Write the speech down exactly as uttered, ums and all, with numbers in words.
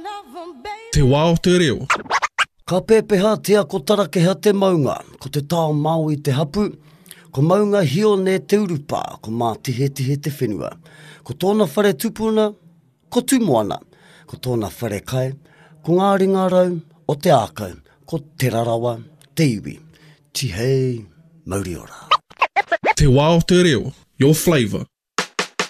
Te wā o te reo. Ka pēpeha tia ko tarakeha te maunga, ko te tao mau i te hapu, ko maunga hio ne te urupa, ko mā tihe tihe te whenua. Ko tōna whare tupuna, ko tumoana, ko tōna whare kai, ko ngā ringa rau o te ākau, ko te rarawa, te iwi. Tihei, mauri ora. Te wā o te reo, your flavour.